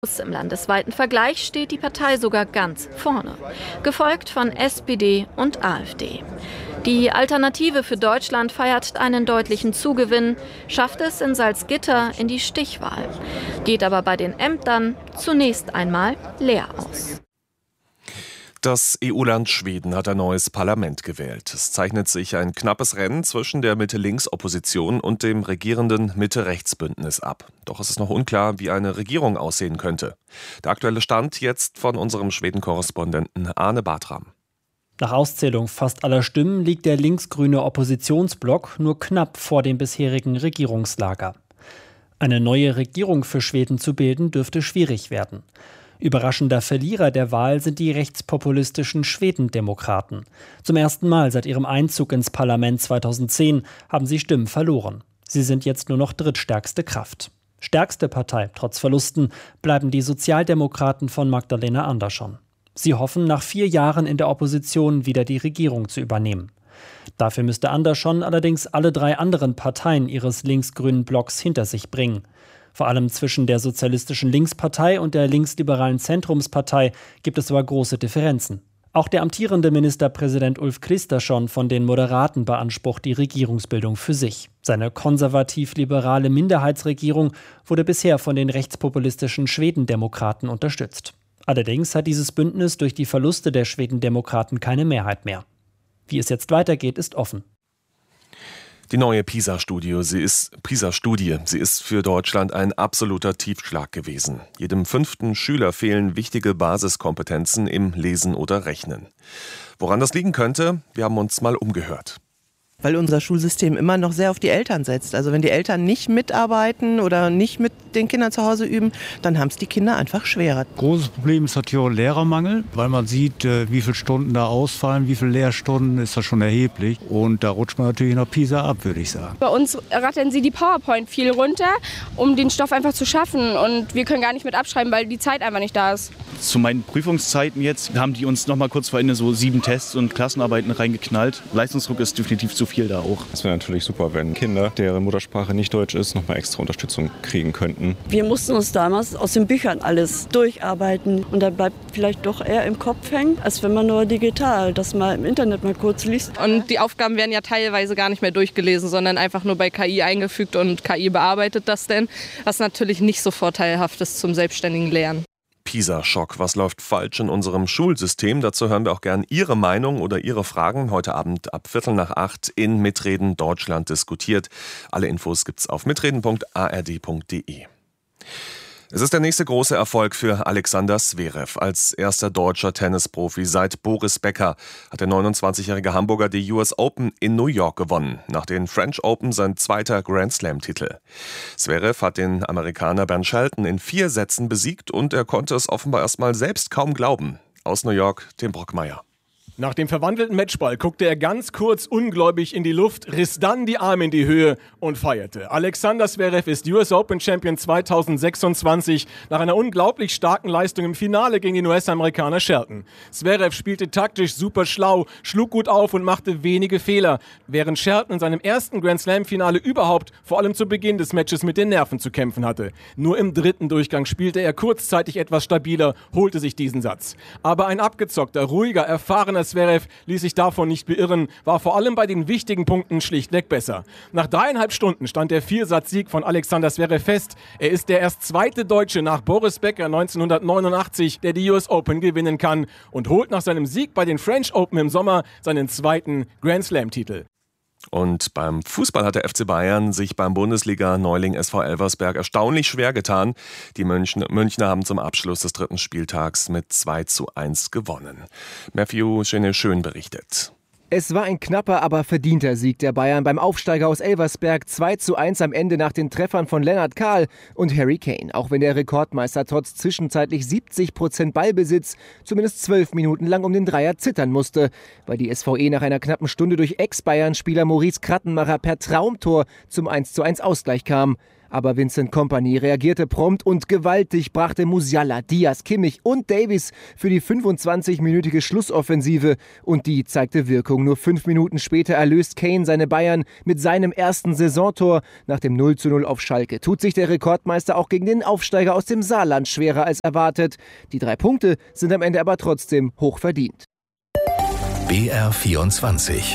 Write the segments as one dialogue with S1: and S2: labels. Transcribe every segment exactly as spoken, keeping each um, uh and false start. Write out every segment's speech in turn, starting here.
S1: Im landesweiten Vergleich steht die Partei sogar ganz vorne, gefolgt von S P D und AfD. Die Alternative für Deutschland feiert einen deutlichen Zugewinn, schafft es in Salzgitter in die Stichwahl, geht aber bei den Ämtern zunächst einmal leer aus.
S2: Das E U-Land Schweden hat ein neues Parlament gewählt. Es zeichnet sich ein knappes Rennen zwischen der Mitte-Links-Opposition und dem regierenden Mitte-Rechts-Bündnis ab. Doch es ist noch unklar, wie eine Regierung aussehen könnte. Der aktuelle Stand jetzt von unserem Schweden-Korrespondenten Arne Bartram.
S3: Nach Auszählung fast aller Stimmen liegt der linksgrüne Oppositionsblock nur knapp vor dem bisherigen Regierungslager. Eine neue Regierung für Schweden zu bilden, dürfte schwierig werden. Überraschender Verlierer der Wahl sind die rechtspopulistischen Schwedendemokraten. Zum ersten Mal seit ihrem Einzug ins Parlament zweitausendzehn haben sie Stimmen verloren. Sie sind jetzt nur noch drittstärkste Kraft. Stärkste Partei, trotz Verlusten, bleiben die Sozialdemokraten von Magdalena Andersson. Sie hoffen, nach vier Jahren in der Opposition wieder die Regierung zu übernehmen. Dafür müsste Andersson allerdings alle drei anderen Parteien ihres linksgrünen Blocks hinter sich bringen. Vor allem zwischen der Sozialistischen Linkspartei und der linksliberalen Zentrumspartei gibt es aber große Differenzen. Auch der amtierende Ministerpräsident Ulf Kristersson von den Moderaten beansprucht die Regierungsbildung für sich. Seine konservativ-liberale Minderheitsregierung wurde bisher von den rechtspopulistischen Schwedendemokraten unterstützt. Allerdings hat dieses Bündnis durch die Verluste der Schwedendemokraten keine Mehrheit mehr. Wie es jetzt weitergeht, ist offen.
S2: Die neue PISA-Studie, sie ist, PISA-Studie, sie ist für Deutschland ein absoluter Tiefschlag gewesen. Jedem fünften Schüler fehlen wichtige Basiskompetenzen im Lesen oder Rechnen. Woran das liegen könnte, wir haben uns mal umgehört.
S4: Weil unser Schulsystem immer noch sehr auf die Eltern setzt. Also wenn die Eltern nicht mitarbeiten oder nicht mit den Kindern zu Hause üben, dann haben es die Kinder einfach schwerer.
S5: Großes Problem ist natürlich auch Lehrermangel, weil man sieht, wie viele Stunden da ausfallen, wie viele Lehrstunden, ist das schon erheblich. Und da rutscht man natürlich noch PISA ab, würde ich sagen.
S6: Bei uns rattern sie die PowerPoint viel runter, um den Stoff einfach zu schaffen. Und wir können gar nicht mit abschreiben, weil die Zeit einfach nicht da ist.
S7: Zu meinen Prüfungszeiten jetzt haben die uns noch mal kurz vor Ende so sieben Tests und Klassenarbeiten reingeknallt. Leistungsdruck ist definitiv zu viel da auch.
S8: Es wäre natürlich super, wenn Kinder, deren Muttersprache nicht Deutsch ist, noch mal extra Unterstützung kriegen könnten.
S9: Wir mussten uns damals aus den Büchern alles durcharbeiten und da bleibt vielleicht doch eher im Kopf hängen, als wenn man nur digital das mal im Internet mal kurz liest.
S10: Und die Aufgaben werden ja teilweise gar nicht mehr durchgelesen, sondern einfach nur bei K I eingefügt und K I bearbeitet das denn, was natürlich nicht so vorteilhaft ist zum selbstständigen Lernen.
S2: PISA-Schock. Was läuft falsch in unserem Schulsystem? Dazu hören wir auch gern Ihre Meinung oder Ihre Fragen. Heute Abend ab Viertel nach acht in Mitreden Deutschland diskutiert. Alle Infos gibt's auf mitreden punkt a r d punkt d e. Es ist der nächste große Erfolg für Alexander Zverev. Als erster deutscher Tennisprofi seit Boris Becker hat der neunundzwanzigjährige Hamburger die U S Open in New York gewonnen. Nach den French Open sein zweiter Grand Slam-Titel. Zverev hat den Amerikaner Bernd Shelton in vier Sätzen besiegt und er konnte es offenbar erst mal selbst kaum glauben. Aus New York, Tim Brockmeier.
S11: Nach dem verwandelten Matchball guckte er ganz kurz ungläubig in die Luft, riss dann die Arme in die Höhe und feierte. Alexander Zverev ist U S Open Champion zweitausendsechsundzwanzig nach einer unglaublich starken Leistung im Finale gegen den U S-Amerikaner Shelton. Zverev spielte taktisch super schlau, schlug gut auf und machte wenige Fehler, während Shelton in seinem ersten Grand Slam-Finale überhaupt vor allem zu Beginn des Matches mit den Nerven zu kämpfen hatte. Nur im dritten Durchgang spielte er kurzzeitig etwas stabiler, holte sich diesen Satz. Aber ein abgezockter, ruhiger, erfahrener Zverev ließ sich davon nicht beirren, war vor allem bei den wichtigen Punkten schlichtweg besser. Nach dreieinhalb Stunden stand der Viersatzsieg von Alexander Zverev fest. Er ist der erst zweite Deutsche nach Boris Becker neunzehnhundertneunundachtzig, der die U S Open gewinnen kann und holt nach seinem Sieg bei den French Open im Sommer seinen zweiten Grand Slam-Titel.
S2: Und beim Fußball hat der F C Bayern sich beim Bundesliga-Neuling S V Elversberg erstaunlich schwer getan. Die München, Münchner haben zum Abschluss des dritten Spieltags mit zwei zu eins gewonnen. Matthew Schön berichtet.
S12: Es war ein knapper, aber verdienter Sieg der Bayern beim Aufsteiger aus Elversberg. zwei zu eins am Ende nach den Treffern von Lennart Kahl und Harry Kane. Auch wenn der Rekordmeister trotz zwischenzeitlich siebzig Prozent Ballbesitz zumindest zwölf Minuten lang um den Dreier zittern musste, weil die S V E nach einer knappen Stunde durch Ex-Bayern-Spieler Maurice Krattenmacher per Traumtor zum eins zu eins Ausgleich kam. Aber Vincent Kompany reagierte prompt und gewaltig, brachte Musiala, Diaz, Kimmich und Davies für die fünfundzwanzigminütige Schlussoffensive. Und die zeigte Wirkung. Nur fünf Minuten später erlöst Kane seine Bayern mit seinem ersten Saisontor. Nach dem null zu null auf Schalke tut sich der Rekordmeister auch gegen den Aufsteiger aus dem Saarland schwerer als erwartet. Die drei Punkte sind am Ende aber trotzdem hoch verdient.
S13: B R vierundzwanzig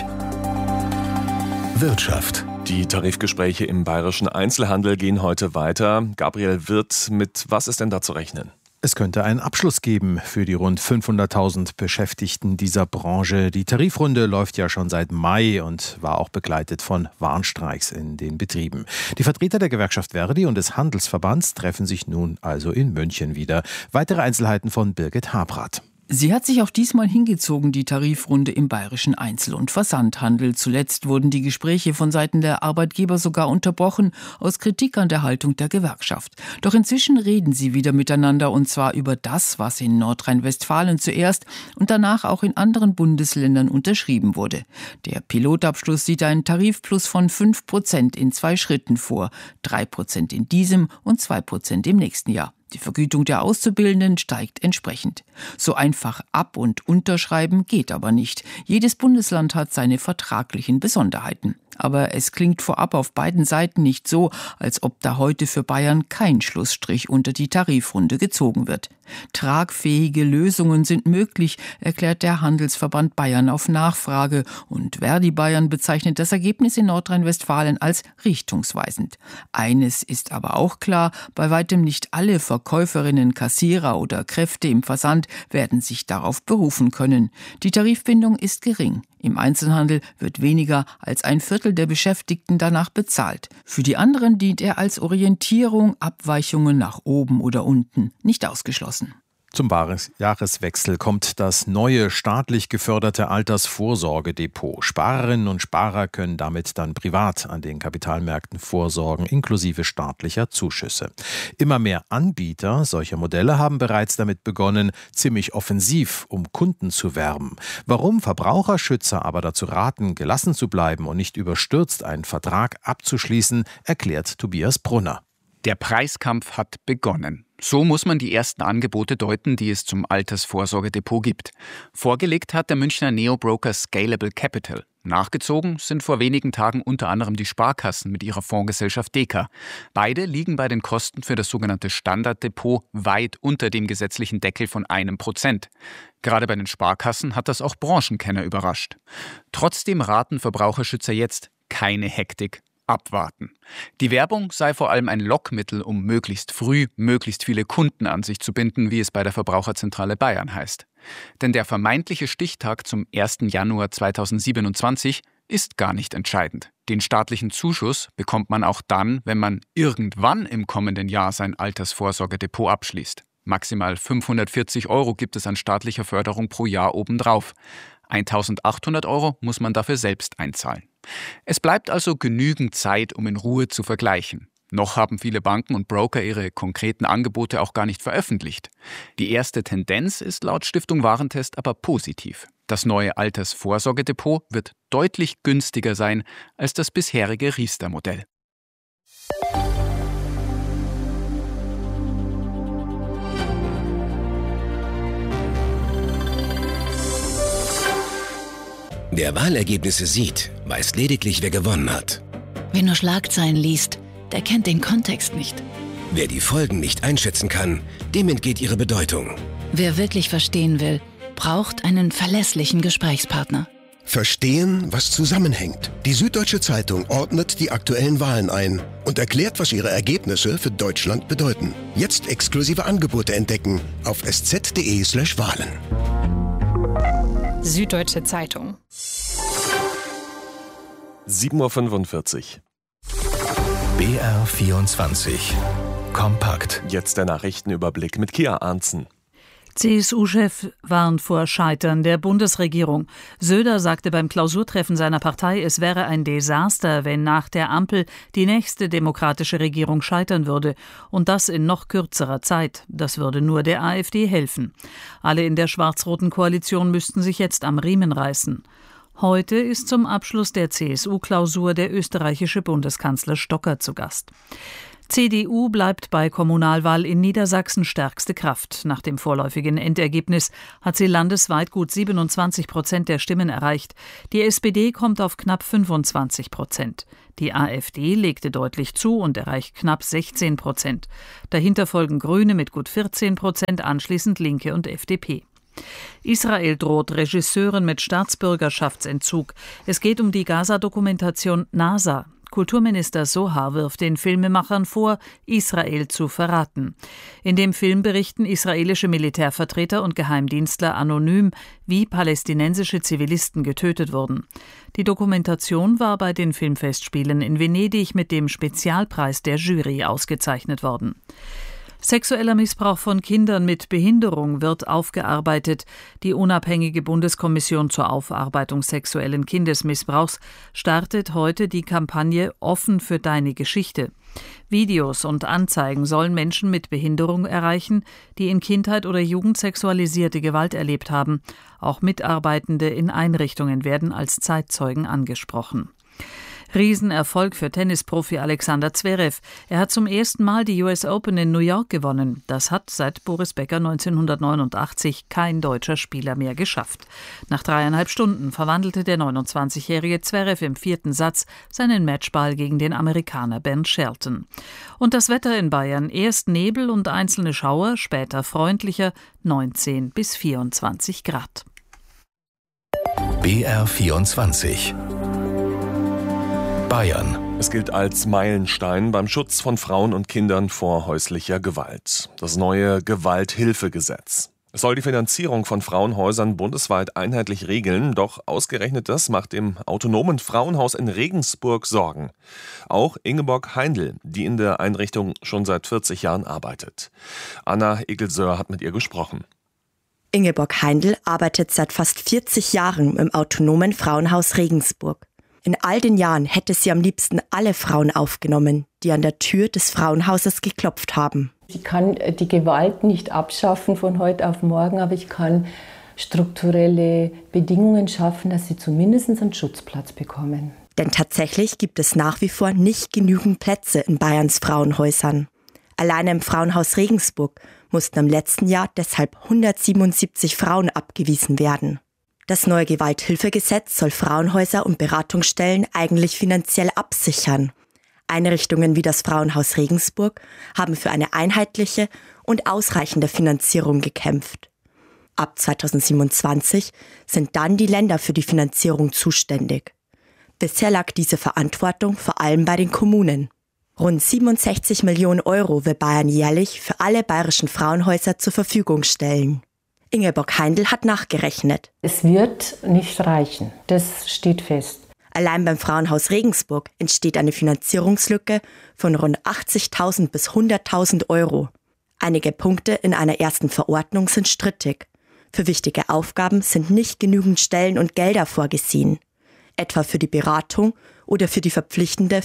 S13: Wirtschaft.
S2: Die Tarifgespräche im bayerischen Einzelhandel gehen heute weiter. Gabriel Wirth, mit was ist denn da zu rechnen?
S14: Es könnte einen Abschluss geben für die rund fünfhunderttausend Beschäftigten dieser Branche. Die Tarifrunde läuft ja schon seit Mai und war auch begleitet von Warnstreiks in den Betrieben. Die Vertreter der Gewerkschaft ver.di und des Handelsverbands treffen sich nun also in München wieder. Weitere Einzelheiten von Birgit Habrath.
S15: Sie hat sich auch diesmal hingezogen, die Tarifrunde im bayerischen Einzel- und Versandhandel. Zuletzt wurden die Gespräche von Seiten der Arbeitgeber sogar unterbrochen, aus Kritik an der Haltung der Gewerkschaft. Doch inzwischen reden sie wieder miteinander, und zwar über das, was in Nordrhein-Westfalen zuerst und danach auch in anderen Bundesländern unterschrieben wurde. Der Pilotabschluss sieht einen Tarifplus von fünf Prozent in zwei Schritten vor, drei Prozent in diesem und zwei Prozent im nächsten Jahr. Die Vergütung der Auszubildenden steigt entsprechend. So einfach ab- und unterschreiben geht aber nicht. Jedes Bundesland hat seine vertraglichen Besonderheiten. Aber es klingt vorab auf beiden Seiten nicht so, als ob da heute für Bayern kein Schlussstrich unter die Tarifrunde gezogen wird. Tragfähige Lösungen sind möglich, erklärt der Handelsverband Bayern auf Nachfrage, und ver.di Bayern bezeichnet das Ergebnis in Nordrhein-Westfalen als richtungsweisend. Eines ist aber auch klar: Bei weitem nicht alle Verkäuferinnen, Kassierer oder Kräfte im Versand werden sich darauf berufen können. Die Tarifbindung ist gering. Im Einzelhandel wird weniger als ein Viertel der Beschäftigten danach bezahlt. Für die anderen dient er als Orientierung, Abweichungen nach oben oder unten nicht ausgeschlossen.
S14: Zum Jahreswechsel kommt das neue staatlich geförderte Altersvorsorgedepot. Sparerinnen und Sparer können damit dann privat an den Kapitalmärkten vorsorgen, inklusive staatlicher Zuschüsse. Immer mehr Anbieter solcher Modelle haben bereits damit begonnen, ziemlich offensiv um Kunden zu werben. Warum Verbraucherschützer aber dazu raten, gelassen zu bleiben und nicht überstürzt einen Vertrag abzuschließen, erklärt Tobias Brunner.
S16: Der Preiskampf hat begonnen. So muss man die ersten Angebote deuten, die es zum Altersvorsorgedepot gibt. Vorgelegt hat der Münchner Neobroker Scalable Capital. Nachgezogen sind vor wenigen Tagen unter anderem die Sparkassen mit ihrer Fondsgesellschaft Deka. Beide liegen bei den Kosten für das sogenannte Standarddepot weit unter dem gesetzlichen Deckel von einem Prozent. Gerade bei den Sparkassen hat das auch Branchenkenner überrascht. Trotzdem raten Verbraucherschützer jetzt: keine Hektik. Abwarten. Die Werbung sei vor allem ein Lockmittel, um möglichst früh möglichst viele Kunden an sich zu binden, wie es bei der Verbraucherzentrale Bayern heißt. Denn der vermeintliche Stichtag zum ersten Januar zweitausendsiebenundzwanzig ist gar nicht entscheidend. Den staatlichen Zuschuss bekommt man auch dann, wenn man irgendwann im kommenden Jahr sein Altersvorsorgedepot abschließt. Maximal fünfhundertvierzig Euro gibt es an staatlicher Förderung pro Jahr obendrauf. eintausendachthundert Euro muss man dafür selbst einzahlen. Es bleibt also genügend Zeit, um in Ruhe zu vergleichen. Noch haben viele Banken und Broker ihre konkreten Angebote auch gar nicht veröffentlicht. Die erste Tendenz ist laut Stiftung Warentest aber positiv. Das neue Altersvorsorgedepot wird deutlich günstiger sein als das bisherige Riester-Modell.
S17: Wer Wahlergebnisse sieht, weiß lediglich, wer gewonnen hat.
S18: Wer nur Schlagzeilen liest, der kennt den Kontext nicht.
S17: Wer die Folgen nicht einschätzen kann, dem entgeht ihre Bedeutung.
S18: Wer wirklich verstehen will, braucht einen verlässlichen Gesprächspartner.
S19: Verstehen, was zusammenhängt. Die Süddeutsche Zeitung ordnet die aktuellen Wahlen ein und erklärt, was ihre Ergebnisse für Deutschland bedeuten. Jetzt exklusive Angebote entdecken auf sz.de slash Wahlen.
S20: Süddeutsche Zeitung.
S2: sieben Uhr fünfundvierzig.
S13: B R vierundzwanzig. Kompakt.
S2: Jetzt der Nachrichtenüberblick mit Kia Arntzen.
S21: C S U-Chef warnt vor Scheitern der Bundesregierung. Söder sagte beim Klausurtreffen seiner Partei, es wäre ein Desaster, wenn nach der Ampel die nächste demokratische Regierung scheitern würde. Und das in noch kürzerer Zeit. Das würde nur der AfD helfen. Alle in der schwarz-roten Koalition müssten sich jetzt am Riemen reißen. Heute ist zum Abschluss der C S U-Klausur der österreichische Bundeskanzler Stocker zu Gast. C D U bleibt bei Kommunalwahl in Niedersachsen stärkste Kraft. Nach dem vorläufigen Endergebnis hat sie landesweit gut siebenundzwanzig Prozent der Stimmen erreicht. Die S P D kommt auf knapp fünfundzwanzig Prozent. Die AfD legte deutlich zu und erreicht knapp sechzehn Prozent. Dahinter folgen Grüne mit gut vierzehn Prozent, anschließend Linke und F D P. Israel droht Regisseuren mit Staatsbürgerschaftsentzug. Es geht um die Gaza-Dokumentation NASA. Kulturminister Sohar wirft den Filmemachern vor, Israel zu verraten. In dem Film berichten israelische Militärvertreter und Geheimdienstler anonym, wie palästinensische Zivilisten getötet wurden. Die Dokumentation war bei den Filmfestspielen in Venedig mit dem Spezialpreis der Jury ausgezeichnet worden. Sexueller Missbrauch von Kindern mit Behinderung wird aufgearbeitet. Die unabhängige Bundeskommission zur Aufarbeitung sexuellen Kindesmissbrauchs startet heute die Kampagne Offen für deine Geschichte. Videos und Anzeigen sollen Menschen mit Behinderung erreichen, die in Kindheit oder Jugend sexualisierte Gewalt erlebt haben. Auch Mitarbeitende in Einrichtungen werden als Zeitzeugen angesprochen. Riesenerfolg für Tennisprofi Alexander Zverev. Er hat zum ersten Mal die U S Open in New York gewonnen. Das hat seit Boris Becker neunzehnhundertneunundachtzig kein deutscher Spieler mehr geschafft. Nach dreieinhalb Stunden verwandelte der neunundzwanzigjährige Zverev im vierten Satz seinen Matchball gegen den Amerikaner Ben Shelton. Und das Wetter in Bayern: erst Nebel und einzelne Schauer, später freundlicher, neunzehn bis vierundzwanzig Grad.
S13: B R vierundzwanzig Bayern.
S2: Es gilt als Meilenstein beim Schutz von Frauen und Kindern vor häuslicher Gewalt. Das neue Gewalthilfegesetz. Es soll die Finanzierung von Frauenhäusern bundesweit einheitlich regeln, doch ausgerechnet das macht dem autonomen Frauenhaus in Regensburg Sorgen. Auch Ingeborg Heindl, die in der Einrichtung schon seit vierzig Jahren arbeitet. Anna Egelsöhr hat mit ihr gesprochen.
S20: Ingeborg Heindl arbeitet seit fast vierzig Jahren im autonomen Frauenhaus Regensburg. In all den Jahren hätte sie am liebsten alle Frauen aufgenommen, die an der Tür des Frauenhauses geklopft haben.
S22: Ich kann die Gewalt nicht abschaffen von heute auf morgen, aber ich kann strukturelle Bedingungen schaffen, dass sie zumindest einen Schutzplatz bekommen.
S20: Denn tatsächlich gibt es nach wie vor nicht genügend Plätze in Bayerns Frauenhäusern. Alleine im Frauenhaus Regensburg mussten im letzten Jahr deshalb hundertsiebenundsiebzig Frauen abgewiesen werden. Das neue Gewalthilfegesetz soll Frauenhäuser und Beratungsstellen eigentlich finanziell absichern. Einrichtungen wie das Frauenhaus Regensburg haben für eine einheitliche und ausreichende Finanzierung gekämpft. Ab zweitausendsiebenundzwanzig sind dann die Länder für die Finanzierung zuständig. Bisher lag diese Verantwortung vor allem bei den Kommunen. Rund siebenundsechzig Millionen Euro will Bayern jährlich für alle bayerischen Frauenhäuser zur Verfügung stellen. Ingeborg Heindl hat nachgerechnet.
S22: Es wird nicht reichen, das steht fest.
S20: Allein beim Frauenhaus Regensburg entsteht eine Finanzierungslücke von rund achtzigtausend bis hunderttausend Euro. Einige Punkte in einer ersten Verordnung sind strittig. Für wichtige Aufgaben sind nicht genügend Stellen und Gelder vorgesehen. Etwa für die Beratung oder für die verpflichtende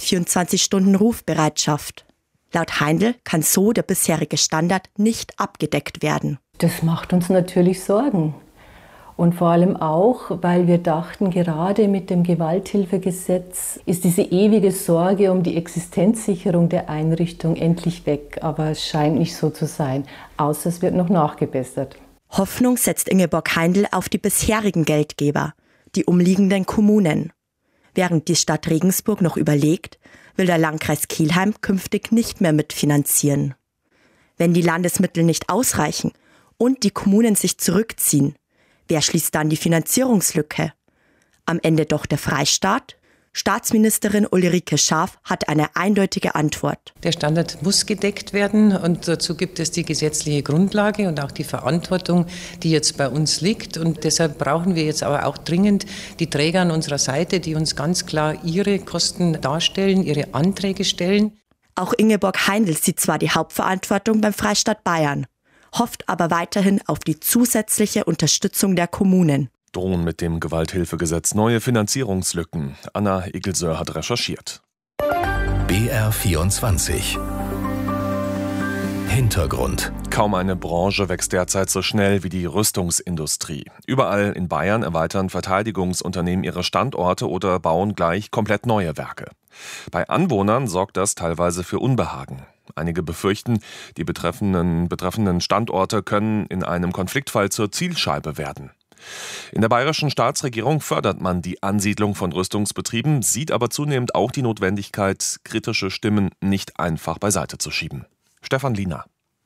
S20: vierundzwanzig-Stunden-Rufbereitschaft. Laut Heindl kann so der bisherige Standard nicht abgedeckt werden.
S22: Das macht uns natürlich Sorgen. Und vor allem auch, weil wir dachten, gerade mit dem Gewalthilfegesetz ist diese ewige Sorge um die Existenzsicherung der Einrichtung endlich weg. Aber es scheint nicht so zu sein, außer es wird noch nachgebessert.
S20: Hoffnung setzt Ingeborg Heindl auf die bisherigen Geldgeber, die umliegenden Kommunen. Während die Stadt Regensburg noch überlegt, will der Landkreis Kelheim künftig nicht mehr mitfinanzieren. Wenn die Landesmittel nicht ausreichen und die Kommunen sich zurückziehen, wer schließt dann die Finanzierungslücke? Am Ende doch der Freistaat? Staatsministerin Ulrike Schaaf hat eine eindeutige Antwort.
S23: Der Standard muss gedeckt werden und dazu gibt es die gesetzliche Grundlage und auch die Verantwortung, die jetzt bei uns liegt. Und deshalb brauchen wir jetzt aber auch dringend die Träger an unserer Seite, die uns ganz klar ihre Kosten darstellen, ihre Anträge stellen.
S20: Auch Ingeborg Heindl sieht zwar die Hauptverantwortung beim Freistaat Bayern, hofft aber weiterhin auf die zusätzliche Unterstützung der Kommunen.
S2: Drohen mit dem Gewalthilfegesetz neue Finanzierungslücken. Anna Egelsöhr hat recherchiert.
S13: B R vierundzwanzig Hintergrund.
S2: Kaum eine Branche wächst derzeit so schnell wie die Rüstungsindustrie. Überall in Bayern erweitern Verteidigungsunternehmen ihre Standorte oder bauen gleich komplett neue Werke. Bei Anwohnern sorgt das teilweise für Unbehagen. Einige befürchten, die betreffenden, betreffenden Standorte können in einem Konfliktfall zur Zielscheibe werden. In der bayerischen Staatsregierung fördert man die Ansiedlung von Rüstungsbetrieben, sieht aber zunehmend auch die Notwendigkeit, kritische Stimmen nicht einfach beiseite zu schieben. Stefan Liener.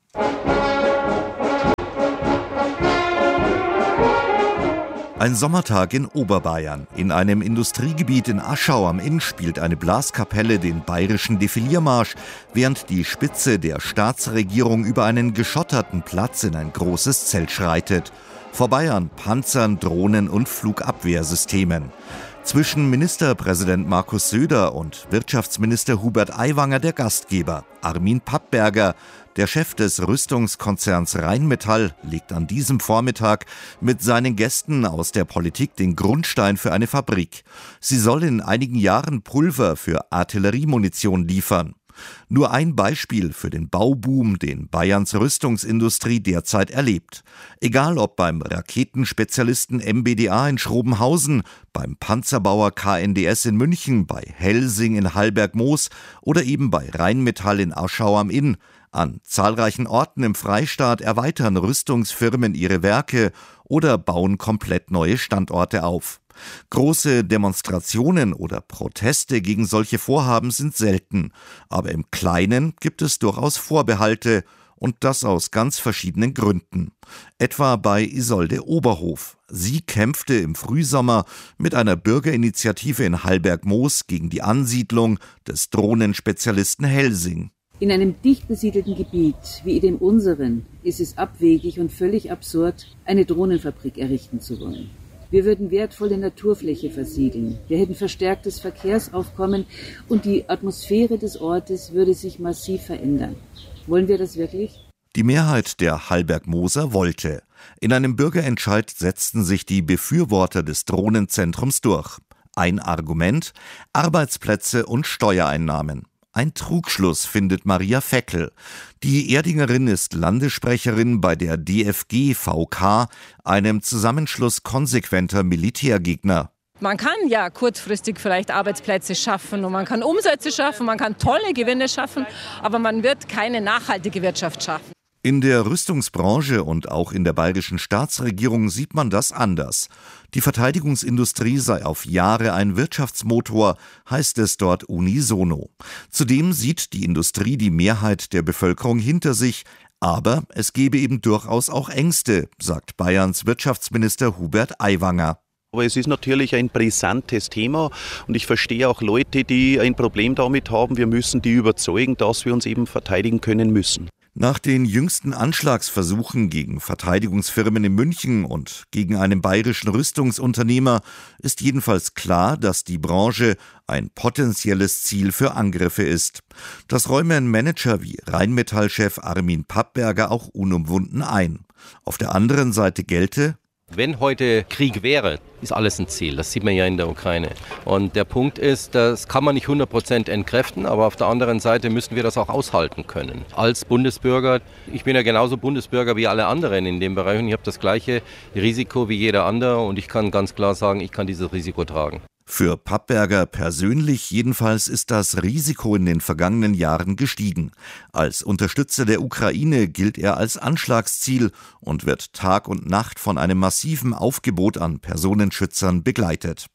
S1: Ein Sommertag in Oberbayern. In einem Industriegebiet in Aschau am Inn spielt eine Blaskapelle den bayerischen Defiliermarsch, während die Spitze der Staatsregierung über einen geschotterten Platz in ein großes Zelt schreitet. Vorbei an Panzern, Drohnen und Flugabwehrsystemen. Zwischen Ministerpräsident Markus Söder und Wirtschaftsminister Hubert Aiwanger der Gastgeber. Armin Pappberger, der Chef des Rüstungskonzerns Rheinmetall, legt an diesem Vormittag mit seinen Gästen aus der Politik den Grundstein für eine Fabrik. Sie soll in einigen Jahren Pulver für Artilleriemunition liefern. Nur ein Beispiel für den Bauboom, den Bayerns Rüstungsindustrie derzeit erlebt. Egal ob beim Raketenspezialisten M B D A in Schrobenhausen, beim Panzerbauer K N D S in München, bei Helsing in Hallberg-Moos oder eben bei Rheinmetall in Aschau am Inn. An zahlreichen Orten im Freistaat erweitern Rüstungsfirmen ihre Werke oder bauen komplett neue Standorte auf. Große Demonstrationen oder Proteste gegen solche Vorhaben sind selten, aber im Kleinen gibt es durchaus Vorbehalte und das aus ganz verschiedenen Gründen. Etwa bei Isolde Oberhof. Sie kämpfte im Frühsommer mit einer Bürgerinitiative in Hallberg-Moos gegen die Ansiedlung des Drohnenspezialisten Helsing.
S3: In einem dicht besiedelten Gebiet wie dem unseren ist es abwegig und völlig absurd, eine Drohnenfabrik errichten zu wollen. Wir würden wertvolle Naturfläche versiegeln, wir hätten verstärktes Verkehrsaufkommen und die Atmosphäre des Ortes würde sich massiv verändern. Wollen wir das wirklich?
S1: Die Mehrheit der Hallberg-Moser wollte. In einem Bürgerentscheid setzten sich die Befürworter des Drohnenzentrums durch. Ein Argument: Arbeitsplätze und Steuereinnahmen. Ein Trugschluss, findet Maria Feckel. Die Erdingerin ist Landessprecherin bei der D F G V K, einem Zusammenschluss konsequenter Militärgegner.
S4: Man kann ja kurzfristig vielleicht Arbeitsplätze schaffen und man kann Umsätze schaffen, man kann tolle Gewinne schaffen, aber man wird keine nachhaltige Wirtschaft schaffen.
S1: In der Rüstungsbranche und auch in der bayerischen Staatsregierung sieht man das anders. Die Verteidigungsindustrie sei auf Jahre ein Wirtschaftsmotor, heißt es dort unisono. Zudem sieht die Industrie die Mehrheit der Bevölkerung hinter sich, aber es gebe eben durchaus auch Ängste, sagt Bayerns Wirtschaftsminister Hubert Aiwanger.
S24: Aber es ist natürlich ein brisantes Thema und ich verstehe auch Leute, die ein Problem damit haben. Wir müssen die überzeugen, dass wir uns eben verteidigen können müssen.
S1: Nach den jüngsten Anschlagsversuchen gegen Verteidigungsfirmen in München und gegen einen bayerischen Rüstungsunternehmer ist jedenfalls klar, dass die Branche ein potenzielles Ziel für Angriffe ist. Das räumen Manager wie Rheinmetall-Chef Armin Pappberger auch unumwunden ein. Auf der anderen Seite gelte:
S25: Wenn heute Krieg wäre, ist alles ein Ziel. Das sieht man ja in der Ukraine. Und der Punkt ist, das kann man nicht hundert Prozent entkräften, aber auf der anderen Seite müssen wir das auch aushalten können. Als Bundesbürger, ich bin ja genauso Bundesbürger wie alle anderen in dem Bereich und ich habe das gleiche Risiko wie jeder andere und ich kann ganz klar sagen, ich kann dieses Risiko tragen.
S1: Für Pappberger persönlich jedenfalls ist das Risiko in den vergangenen Jahren gestiegen. Als Unterstützer der Ukraine gilt er als Anschlagsziel und wird Tag und Nacht von einem massiven Aufgebot an Personenschützern begleitet.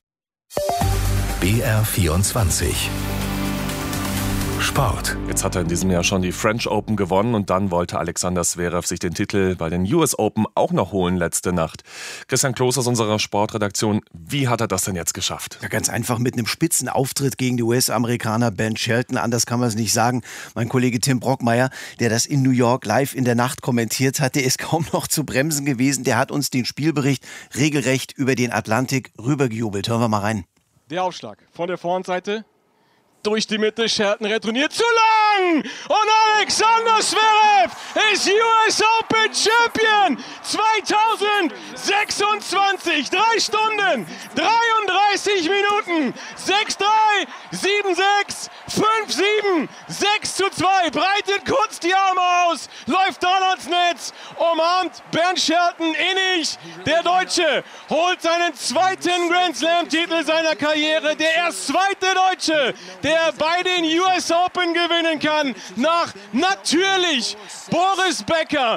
S13: B R vierundzwanzig Sport.
S2: Jetzt hat er in diesem Jahr schon die French Open gewonnen und dann wollte Alexander Zverev sich den Titel bei den U S Open auch noch holen letzte Nacht. Christian Kloß aus unserer Sportredaktion, wie hat er das denn jetzt geschafft?
S26: Ja, ganz einfach mit einem Spitzenauftritt gegen die U S-Amerikaner Ben Shelton. Anders kann man es nicht sagen. Mein Kollege Tim Brockmeier, der das in New York live in der Nacht kommentiert hat, der ist kaum noch zu bremsen gewesen. Der hat uns den Spielbericht regelrecht über den Atlantik rübergejubelt. Hören wir mal rein.
S11: Der Aufschlag von der Vorhandseite. Durch die Mitte, Shelton retourniert zu lang und Alexander Zverev ist U S Open Champion zweitausendsechsundzwanzig. Drei Stunden, dreiunddreißig Minuten, sechs drei, sieben sechs,
S5: fünf sieben, sechs zu zwei, breitet kurz die Arme aus, läuft dann ans Netz, umarmt Bernd Shelton innig. Der Deutsche holt seinen zweiten Grand Slam-Titel seiner Karriere, der erst zweite Deutsche, der bei den U S Open gewinnen kann, nach natürlich Boris Becker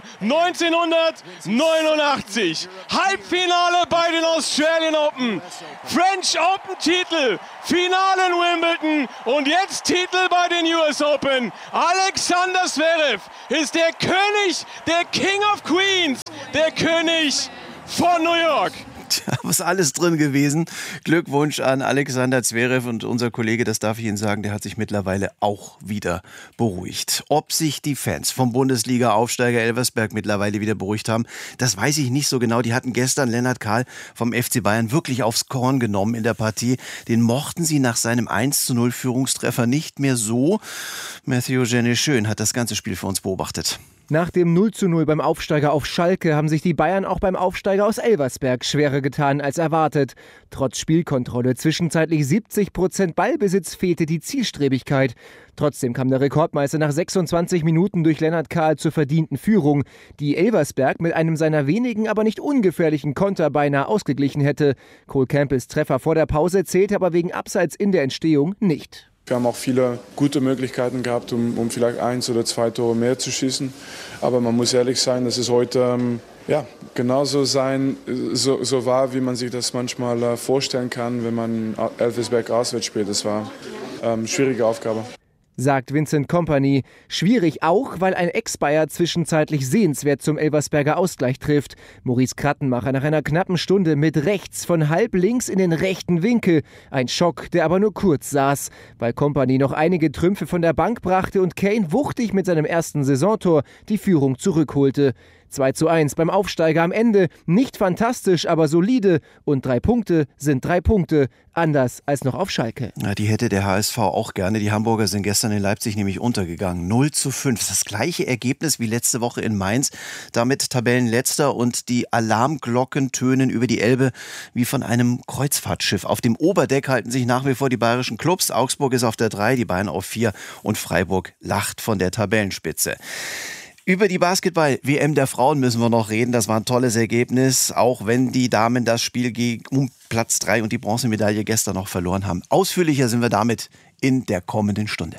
S5: neunzehnhundertneunundachtzig. Halbfinale bei den Australian Open, French Open Titel, Finale in Wimbledon und jetzt Titel bei den U S Open. Alexander Zverev ist der König, der King of Queens, der König von New York.
S26: Tja, was alles drin gewesen. Glückwunsch an Alexander Zverev und unser Kollege, das darf ich Ihnen sagen, der hat sich mittlerweile auch wieder beruhigt. Ob sich die Fans vom Bundesliga-Aufsteiger Elversberg mittlerweile wieder beruhigt haben, das weiß ich nicht so genau. Die hatten gestern Lennart Kahl vom F C Bayern wirklich aufs Korn genommen in der Partie. Den mochten sie nach seinem eins zu null Führungstreffer nicht mehr so. Matthew Jenny Schön hat das ganze Spiel für uns beobachtet.
S12: Nach dem null zu null beim Aufsteiger auf Schalke haben sich die Bayern auch beim Aufsteiger aus Elversberg schwerer getan als erwartet. Trotz Spielkontrolle, zwischenzeitlich siebzig Prozent Ballbesitz, fehlte die Zielstrebigkeit. Trotzdem kam der Rekordmeister nach sechsundzwanzig Minuten durch Lennart Kahl zur verdienten Führung, die Elversberg mit einem seiner wenigen, aber nicht ungefährlichen Konter beinahe ausgeglichen hätte. Cole Campbells Treffer vor der Pause zählte aber wegen Abseits in der Entstehung nicht.
S6: Wir haben auch viele gute Möglichkeiten gehabt, um, um vielleicht eins oder zwei Tore mehr zu schießen. Aber man muss ehrlich sein, dass es heute ähm, ja, genauso sein, so, so war, wie man sich das manchmal äh, vorstellen kann, wenn man Elversberg auswärts spielt. Das war eine ähm, schwierige Aufgabe.
S12: Sagt Vincent Kompany. Schwierig auch, weil ein Ex-Bayer zwischenzeitlich sehenswert zum Elversberger Ausgleich trifft. Maurice Krattenmacher nach einer knappen Stunde mit rechts von halb links in den rechten Winkel. Ein Schock, der aber nur kurz saß, weil Kompany noch einige Trümpfe von der Bank brachte und Kane wuchtig mit seinem ersten Saisontor die Führung zurückholte. zwei zu eins beim Aufsteiger am Ende. Nicht fantastisch, aber solide. Und drei Punkte sind drei Punkte. Anders als noch auf Schalke.
S26: Ja, die hätte der H S V auch gerne. Die Hamburger sind gestern in Leipzig nämlich untergegangen. null zu fünf. Das gleiche Ergebnis wie letzte Woche in Mainz. Damit Tabellenletzter und die Alarmglocken tönen über die Elbe wie von einem Kreuzfahrtschiff. Auf dem Oberdeck halten sich nach wie vor die bayerischen Clubs. Augsburg ist auf der drei, die Bayern auf vier und Freiburg lacht von der Tabellenspitze. Über die Basketball-W M der Frauen müssen wir noch reden. Das war ein tolles Ergebnis, auch wenn die Damen das Spiel gegen um Platz drei und die Bronzemedaille gestern noch verloren haben. Ausführlicher sind wir damit in der kommenden Stunde.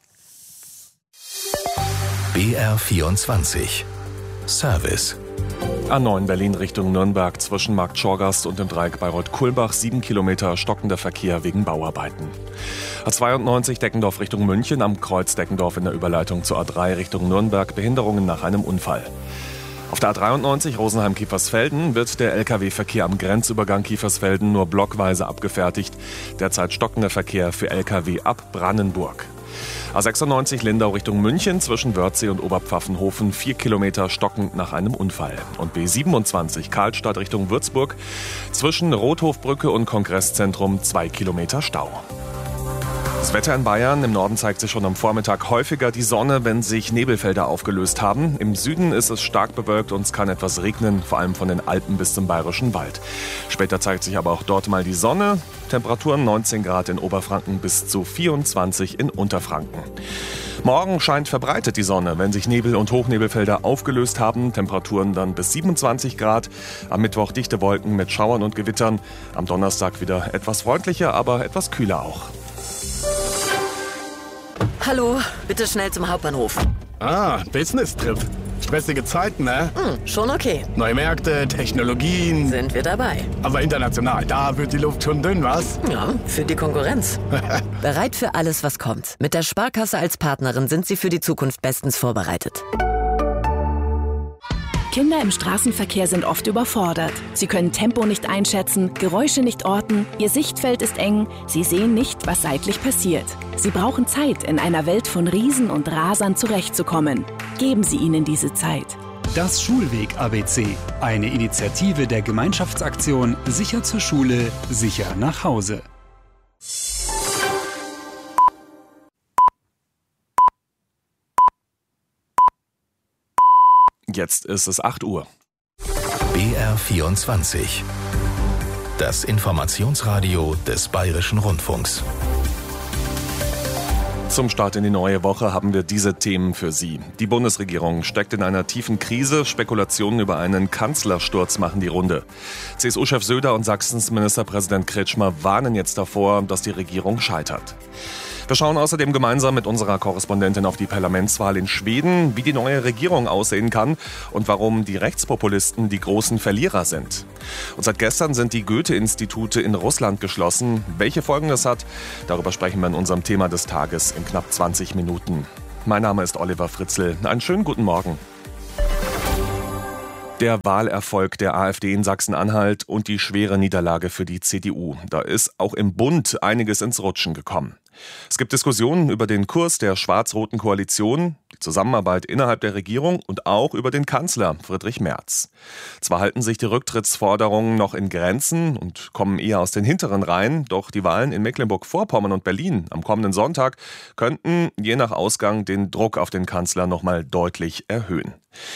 S13: B R vierundzwanzig Service.
S2: A neun Berlin Richtung Nürnberg zwischen Markt Schorgast und dem Dreieck Bayreuth-Kulmbach sieben Kilometer stockender Verkehr wegen Bauarbeiten. A zweiundneunzig Deckendorf Richtung München am Kreuz Deckendorf in der Überleitung zur A drei Richtung Nürnberg Behinderungen nach einem Unfall. Auf der A dreiundneunzig Rosenheim-Kiefersfelden wird der L K W-Verkehr am Grenzübergang Kiefersfelden nur blockweise abgefertigt. Derzeit stockender Verkehr für L K W ab Brandenburg. A sechsundneunzig Lindau Richtung München zwischen Wörthsee und Oberpfaffenhofen vier Kilometer stockend nach einem Unfall. Und B siebenundzwanzig Karlstadt Richtung Würzburg zwischen Rothofbrücke und Kongresszentrum zwei Kilometer Stau. Das Wetter in Bayern. Im Norden zeigt sich schon am Vormittag häufiger die Sonne, wenn sich Nebelfelder aufgelöst haben. Im Süden ist es stark bewölkt und es kann etwas regnen, vor allem von den Alpen bis zum Bayerischen Wald. Später zeigt sich aber auch dort mal die Sonne. Temperaturen neunzehn Grad in Oberfranken bis zu vierundzwanzig in Unterfranken. Morgen scheint verbreitet die Sonne, wenn sich Nebel- und Hochnebelfelder aufgelöst haben. Temperaturen dann bis siebenundzwanzig Grad. Am Mittwoch dichte Wolken mit Schauern und Gewittern. Am Donnerstag wieder etwas freundlicher, aber etwas kühler auch.
S7: Hallo, bitte schnell zum Hauptbahnhof.
S8: Ah, Business-Trip. Stressige Zeiten, ne?
S7: Hm, schon okay.
S8: Neue Märkte, Technologien.
S7: Sind wir dabei.
S8: Aber international, da wird die Luft schon dünn, was?
S7: Ja, für die Konkurrenz. Bereit für alles, was kommt. Mit der Sparkasse als Partnerin sind Sie für die Zukunft bestens vorbereitet.
S9: Kinder im Straßenverkehr sind oft überfordert. Sie können Tempo nicht einschätzen, Geräusche nicht orten, ihr Sichtfeld ist eng, sie sehen nicht, was seitlich passiert. Sie brauchen Zeit, in einer Welt von Riesen und Rasern zurechtzukommen. Geben Sie ihnen diese Zeit.
S10: Das Schulweg-A B C. Eine Initiative der Gemeinschaftsaktion Sicher zur Schule, sicher nach Hause.
S2: Jetzt ist es acht Uhr.
S13: B R vierundzwanzig. Das Informationsradio des Bayerischen Rundfunks.
S2: Zum Start in die neue Woche haben wir diese Themen für Sie. Die Bundesregierung steckt in einer tiefen Krise. Spekulationen über einen Kanzlersturz machen die Runde. C S U-Chef Söder und Sachsens Ministerpräsident Kretschmer warnen jetzt davor, dass die Regierung scheitert. Wir schauen außerdem gemeinsam mit unserer Korrespondentin auf die Parlamentswahl in Schweden, wie die neue Regierung aussehen kann und warum die Rechtspopulisten die großen Verlierer sind. Und seit gestern sind die Goethe-Institute in Russland geschlossen. Welche Folgen das hat, darüber sprechen wir in unserem Thema des Tages in knapp zwanzig Minuten. Mein Name ist Oliver Fritzl. Einen schönen guten Morgen. Der Wahlerfolg der AfD in Sachsen-Anhalt und die schwere Niederlage für die C D U. Da ist auch im Bund einiges ins Rutschen gekommen. Es gibt Diskussionen über den Kurs der schwarz-roten Koalition, die Zusammenarbeit innerhalb der Regierung und auch über den Kanzler Friedrich Merz. Zwar halten sich die Rücktrittsforderungen noch in Grenzen und kommen eher aus den hinteren Reihen, doch die Wahlen in Mecklenburg-Vorpommern und Berlin am kommenden Sonntag könnten je nach Ausgang den Druck auf den Kanzler nochmal deutlich erhöhen.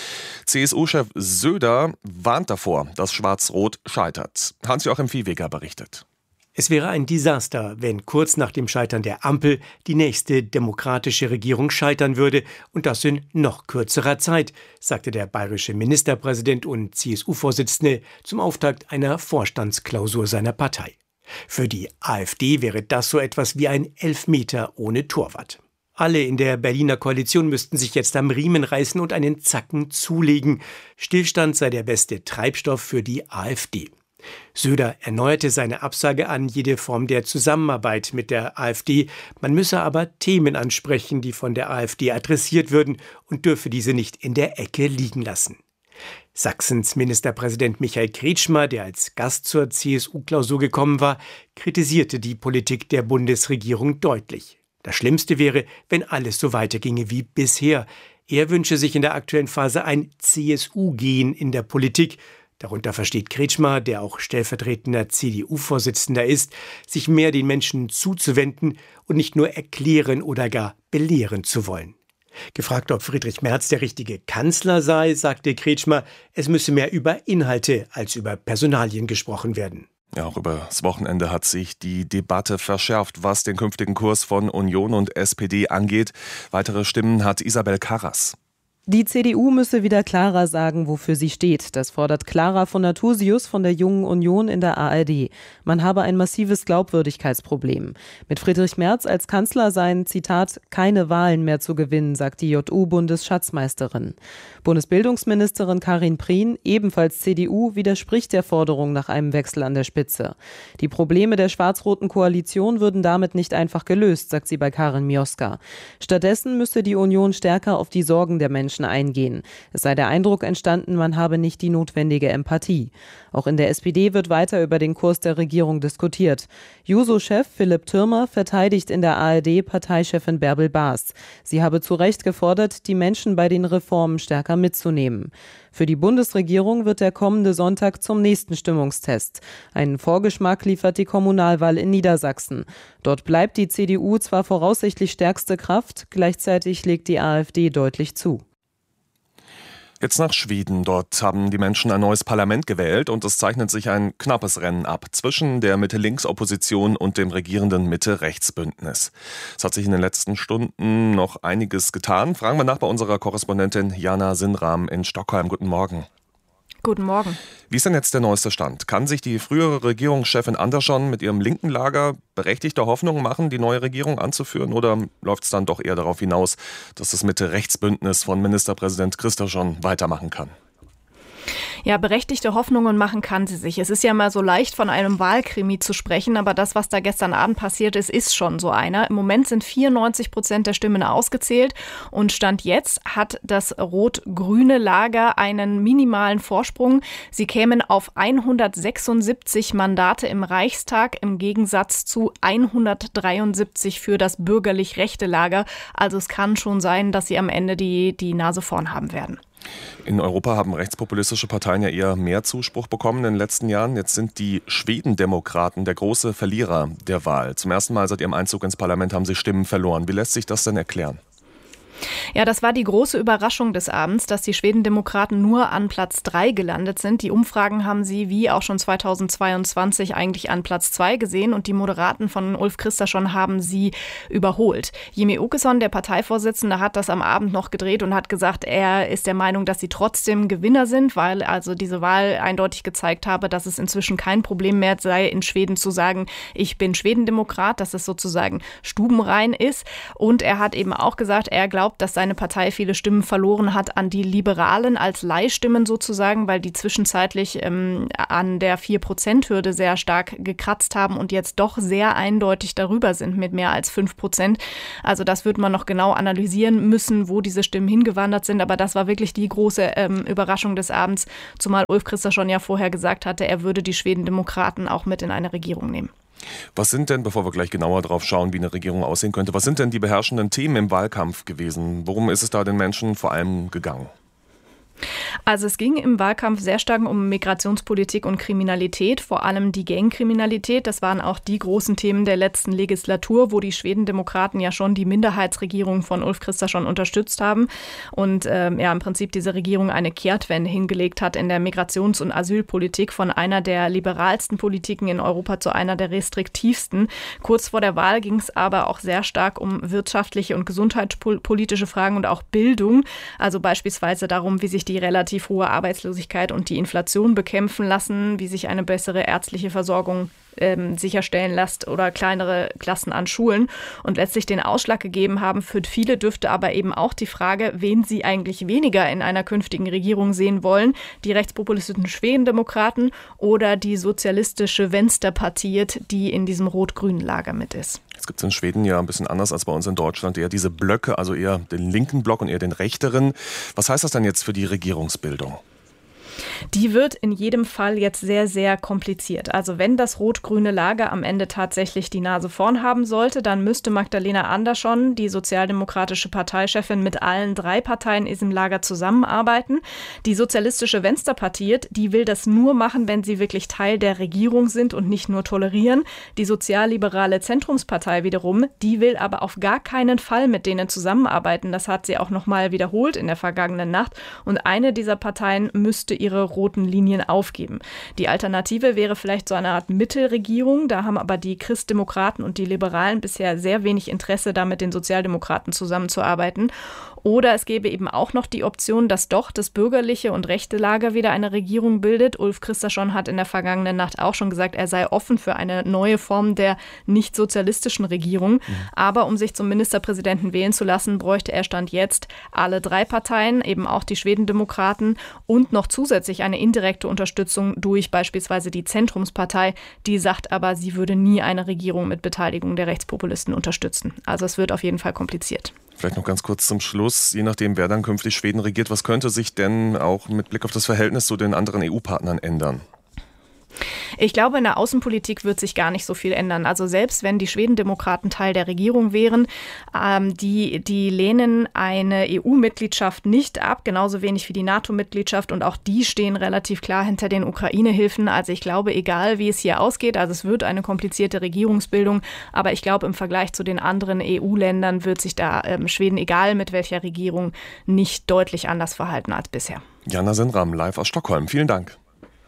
S2: C S U-Chef Söder warnt davor, dass Schwarz-Rot scheitert. Hans-Joachim Viehweger berichtet.
S14: Es wäre ein Desaster, wenn kurz nach dem Scheitern der Ampel die nächste demokratische Regierung scheitern würde und das in noch kürzerer Zeit, sagte der bayerische Ministerpräsident und C S U-Vorsitzende zum Auftakt einer Vorstandsklausur seiner Partei. Für die AfD wäre das so etwas wie ein Elfmeter ohne Torwart. Alle in der Berliner Koalition müssten sich jetzt am Riemen reißen und einen Zacken zulegen. Stillstand sei der beste Treibstoff für die AfD. Söder erneuerte seine Absage an jede Form der Zusammenarbeit mit der AfD. Man müsse aber Themen ansprechen, die von der AfD adressiert würden und dürfe diese nicht in der Ecke liegen lassen. Sachsens Ministerpräsident Michael Kretschmer, der als Gast zur C S U-Klausur gekommen war, kritisierte die Politik der Bundesregierung deutlich. Das Schlimmste wäre, wenn alles so weiterginge wie bisher. Er wünsche sich in der aktuellen Phase ein C S U-Gen in der Politik. Darunter versteht Kretschmer, der auch stellvertretender C D U-Vorsitzender ist, sich mehr den Menschen zuzuwenden und nicht nur erklären oder gar belehren zu wollen. Gefragt, ob Friedrich Merz der richtige Kanzler sei, sagte Kretschmer, es müsse mehr über Inhalte als über Personalien gesprochen werden.
S2: Ja, auch über das Wochenende hat sich die Debatte verschärft, was den künftigen Kurs von Union und S P D angeht. Weitere Stimmen hat Isabel Karras.
S15: Die C D U müsse wieder klarer sagen, wofür sie steht. Das fordert Clara von Nathusius von der Jungen Union in der A R D. Man habe ein massives Glaubwürdigkeitsproblem. Mit Friedrich Merz als Kanzler seien, Zitat, keine Wahlen mehr zu gewinnen, sagt die J U-Bundesschatzmeisterin. Bundesbildungsministerin Karin Prien, ebenfalls C D U, widerspricht der Forderung nach einem Wechsel an der Spitze. Die Probleme der schwarz-roten Koalition würden damit nicht einfach gelöst, sagt sie bei Karin Mioska. Stattdessen müsse die Union stärker auf die Sorgen der Menschen eingehen. Es sei der Eindruck entstanden, man habe nicht die notwendige Empathie. Auch in der S P D wird weiter über den Kurs der Regierung diskutiert. Juso-Chef Philipp Thürmer verteidigt in der A R D Parteichefin Bärbel Baas. Sie habe zu Recht gefordert, die Menschen bei den Reformen stärker mitzunehmen. Für die Bundesregierung wird der kommende Sonntag zum nächsten Stimmungstest. Einen Vorgeschmack liefert die Kommunalwahl in Niedersachsen. Dort bleibt die C D U zwar voraussichtlich stärkste Kraft, gleichzeitig legt die AfD deutlich zu.
S2: Jetzt nach Schweden. Dort haben die Menschen ein neues Parlament gewählt und es zeichnet sich ein knappes Rennen ab zwischen der Mitte-Links-Opposition und dem regierenden Mitte-Rechts-Bündnis. Es hat sich in den letzten Stunden noch einiges getan. Fragen wir nach bei unserer Korrespondentin Jana Sinram in Stockholm. Guten Morgen.
S16: Guten Morgen.
S2: Wie ist denn jetzt der neueste Stand? Kann sich die frühere Regierungschefin Andersson mit ihrem linken Lager berechtigte Hoffnung machen, die neue Regierung anzuführen? Oder läuft es dann doch eher darauf hinaus, dass das Mitte-Rechts-Bündnis von Ministerpräsident Kristersson weitermachen kann?
S16: Ja, berechtigte Hoffnungen machen kann sie sich. Es ist ja mal so leicht, von einem Wahlkrimi zu sprechen, aber das, was da gestern Abend passiert ist, ist schon so einer. Im Moment sind vierundneunzig Prozent der Stimmen ausgezählt und Stand jetzt hat das rot-grüne Lager einen minimalen Vorsprung. Sie kämen auf hundertsechsundsiebzig Mandate im Reichstag im Gegensatz zu hundertdreiundsiebzig für das bürgerlich-rechte Lager. Also es kann schon sein, dass sie am Ende die, die Nase vorn haben werden.
S2: In Europa haben rechtspopulistische Parteien ja eher mehr Zuspruch bekommen in den letzten Jahren. Jetzt sind die Schwedendemokraten der große Verlierer der Wahl. Zum ersten Mal seit ihrem Einzug ins Parlament haben sie Stimmen verloren. Wie lässt sich das denn erklären?
S16: Ja, das war die große Überraschung des Abends, dass die Schwedendemokraten nur an Platz drei gelandet sind. Die Umfragen haben sie, wie auch schon zweitausendzweiundzwanzig, eigentlich an Platz zwei gesehen und die Moderaten von Ulf Kristersson haben sie überholt. Jimmie Åkesson, der Parteivorsitzende, hat das am Abend noch gedreht und hat gesagt, er ist der Meinung, dass sie trotzdem Gewinner sind, weil also diese Wahl eindeutig gezeigt habe, dass es inzwischen kein Problem mehr sei, in Schweden zu sagen, ich bin Schwedendemokrat, dass es sozusagen stubenrein ist. Und er hat eben auch gesagt, er glaubt, dass seine Partei viele Stimmen verloren hat an die Liberalen als Leihstimmen sozusagen, weil die zwischenzeitlich ähm, an der vier Prozent Hürde sehr stark gekratzt haben und jetzt doch sehr eindeutig darüber sind mit mehr als fünf Prozent. Also das wird man noch genau analysieren müssen, wo diese Stimmen hingewandert sind. Aber das war wirklich die große ähm, Überraschung des Abends, zumal Ulf Kristersson ja vorher gesagt hatte, er würde die Schwedendemokraten auch mit in eine Regierung nehmen.
S2: Was sind denn, bevor wir gleich genauer drauf schauen, wie eine Regierung aussehen könnte, was sind denn die beherrschenden Themen im Wahlkampf gewesen? Worum ist es da den Menschen vor allem gegangen?
S16: Also es ging im Wahlkampf sehr stark um Migrationspolitik und Kriminalität, vor allem die Gangkriminalität. Das waren auch die großen Themen der letzten Legislatur, wo die Schwedendemokraten ja schon die Minderheitsregierung von Ulf Kristersson unterstützt haben und äh, ja im Prinzip diese Regierung eine Kehrtwende hingelegt hat in der Migrations- und Asylpolitik von einer der liberalsten Politiken in Europa zu einer der restriktivsten. Kurz vor der Wahl ging es aber auch sehr stark um wirtschaftliche und gesundheitspolitische Fragen und auch Bildung, also beispielsweise darum, wie sich die relativ hohe Arbeitslosigkeit und die Inflation bekämpfen lassen, wie sich eine bessere ärztliche Versorgung ähm, sicherstellen lässt oder kleinere Klassen an Schulen. Und letztlich den Ausschlag gegeben haben für viele dürfte aber eben auch die Frage, wen sie eigentlich weniger in einer künftigen Regierung sehen wollen, die rechtspopulistischen Schwedendemokraten oder die sozialistische Vänsterpartiet, die in diesem rot-grünen Lager mit ist.
S2: Es gibt es in Schweden ja ein bisschen anders als bei uns in Deutschland, eher diese Blöcke, also eher den linken Block und eher den rechteren. Was heißt das denn jetzt für die Regierungsbildung?
S16: Die wird in jedem Fall jetzt sehr, sehr kompliziert. Also wenn das rot-grüne Lager am Ende tatsächlich die Nase vorn haben sollte, dann müsste Magdalena Andersson, die sozialdemokratische Parteichefin, mit allen drei Parteien in diesem Lager zusammenarbeiten. Die sozialistische Vänsterpartiet, die will das nur machen, wenn sie wirklich Teil der Regierung sind und nicht nur tolerieren. Die sozialliberale Zentrumspartei wiederum, die will aber auf gar keinen Fall mit denen zusammenarbeiten. Das hat sie auch nochmal wiederholt in der vergangenen Nacht. Und eine dieser Parteien müsste ihre roten Linien aufgeben. Die Alternative wäre vielleicht so eine Art Mittelregierung. Da haben aber die Christdemokraten und die Liberalen bisher sehr wenig Interesse, da mit den Sozialdemokraten zusammenzuarbeiten. Oder es gäbe eben auch noch die Option, dass doch das bürgerliche und rechte Lager wieder eine Regierung bildet. Ulf Kristersson hat in der vergangenen Nacht auch schon gesagt, er sei offen für eine neue Form der nicht sozialistischen Regierung. Mhm. Aber um sich zum Ministerpräsidenten wählen zu lassen, bräuchte er Stand jetzt alle drei Parteien, eben auch die Schwedendemokraten und noch zusätzlich eine indirekte Unterstützung durch beispielsweise die Zentrumspartei. Die sagt aber, sie würde nie eine Regierung mit Beteiligung der Rechtspopulisten unterstützen. Also es wird auf jeden Fall kompliziert.
S2: Vielleicht noch ganz kurz zum Schluss, je nachdem, wer dann künftig Schweden regiert, was könnte sich denn auch mit Blick auf das Verhältnis zu den anderen E U-Partnern ändern?
S16: Ich glaube, in der Außenpolitik wird sich gar nicht so viel ändern. Also selbst wenn die Schwedendemokraten Teil der Regierung wären, ähm, die, die lehnen eine E U-Mitgliedschaft nicht ab, genauso wenig wie die NATO-Mitgliedschaft. Und auch die stehen relativ klar hinter den Ukraine-Hilfen. Also ich glaube, egal wie es hier ausgeht, also es wird eine komplizierte Regierungsbildung. Aber ich glaube, im Vergleich zu den anderen E U-Ländern wird sich da ähm, Schweden, egal mit welcher Regierung, nicht deutlich anders verhalten als bisher.
S2: Jana Sinram, live aus Stockholm. Vielen Dank.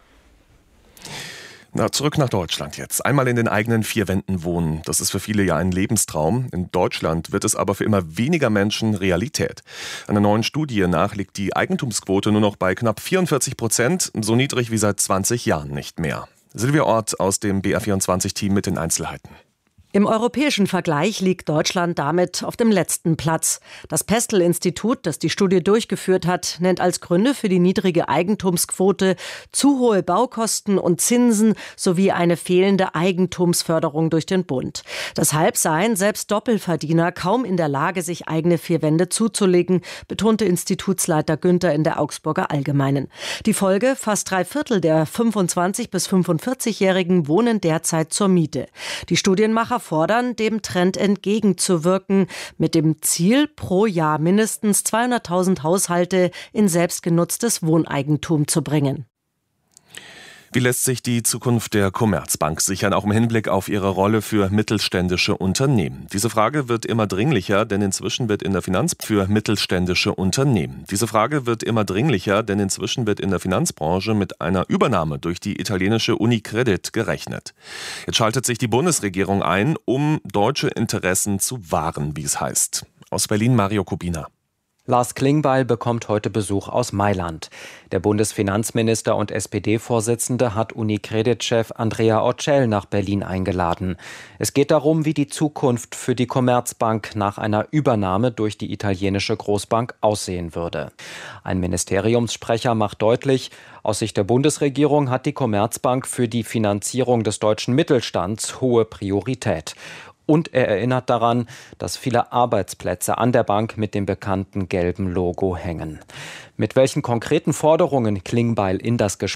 S2: Na, zurück nach Deutschland jetzt. Einmal in den eigenen vier Wänden wohnen. Das ist für viele ja ein Lebenstraum. In Deutschland wird es aber für immer weniger Menschen Realität. Einer neuen Studie nach liegt die Eigentumsquote nur noch bei knapp vierundvierzig Prozent, so niedrig wie seit zwanzig Jahren nicht mehr. Silvia Ort aus dem B R vierundzwanzig-Team mit den Einzelheiten.
S17: Im europäischen Vergleich liegt Deutschland damit auf dem letzten Platz. Das Pestel-Institut, das die Studie durchgeführt hat, nennt als Gründe für die niedrige Eigentumsquote zu hohe Baukosten und Zinsen sowie eine fehlende Eigentumsförderung durch den Bund. Deshalb seien selbst Doppelverdiener kaum in der Lage, sich eigene vier Wände zuzulegen, betonte Institutsleiter Günther in der Augsburger Allgemeinen. Die Folge: fast drei Viertel der fünfundzwanzig- bis fünfundvierzig-Jährigen wohnen derzeit zur Miete. Die Studienmacher fordern, dem Trend entgegenzuwirken, mit dem Ziel, pro Jahr mindestens zweihunderttausend Haushalte in selbstgenutztes Wohneigentum zu bringen.
S2: Wie lässt sich die Zukunft der Commerzbank sichern, auch im Hinblick auf ihre Rolle für mittelständische Unternehmen? Diese Frage wird immer dringlicher, denn inzwischen wird in der Finanz für mittelständische Unternehmen. Diese Frage wird immer dringlicher, denn inzwischen wird in der Finanzbranche mit einer Übernahme durch die italienische UniCredit gerechnet. Jetzt schaltet sich die Bundesregierung ein, um deutsche Interessen zu wahren, wie es heißt. Aus Berlin Mario Kubina.
S18: Lars Klingbeil bekommt heute Besuch aus Mailand. Der Bundesfinanzminister und S P D-Vorsitzende hat UniCredit-Chef Andrea Orcel nach Berlin eingeladen. Es geht darum, wie die Zukunft für die Commerzbank nach einer Übernahme durch die italienische Großbank aussehen würde. Ein Ministeriumssprecher macht deutlich, aus Sicht der Bundesregierung hat die Commerzbank für die Finanzierung des deutschen Mittelstands hohe Priorität. Und er erinnert daran, dass viele Arbeitsplätze an der Bank mit dem bekannten gelben Logo hängen. Mit welchen konkreten Forderungen Klingbeil in das Gespräch